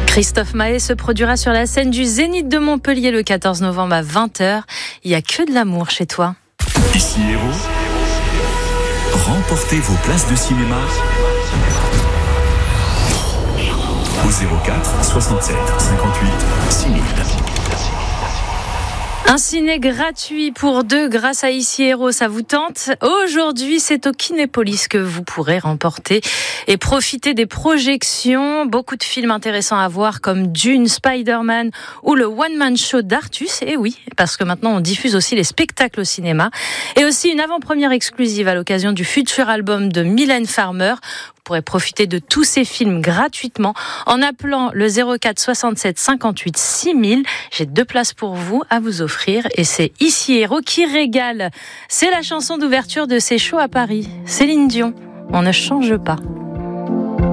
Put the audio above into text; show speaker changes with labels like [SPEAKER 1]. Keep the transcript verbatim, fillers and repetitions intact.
[SPEAKER 1] Christophe Maé se produira sur la scène du Zénith de Montpellier le quatorze novembre à vingt heures. Il n'y a que de l'amour chez toi.
[SPEAKER 2] Ici Héros, remportez vos places de cinéma au zéro quatre soixante-sept cinquante-huit six mille.
[SPEAKER 1] Un ciné gratuit pour deux grâce à Ici Héros, ça vous tente? Aujourd'hui, c'est au Kinépolis que vous pourrez remporter et profiter des projections. Beaucoup de films intéressants à voir comme Dune, Spider-Man ou le One Man Show d'Artus. Et oui, parce que maintenant on diffuse aussi les spectacles au cinéma. Et aussi une avant-première exclusive à l'occasion du futur album de Mylène Farmer. Vous pourrez profiter de tous ces films gratuitement en appelant le zéro quatre soixante-sept cinquante-huit six mille. J'ai deux places pour vous à vous offrir et c'est Ici Héros qui régale. C'est la chanson d'ouverture de ces shows à Paris. Céline Dion, on ne change pas.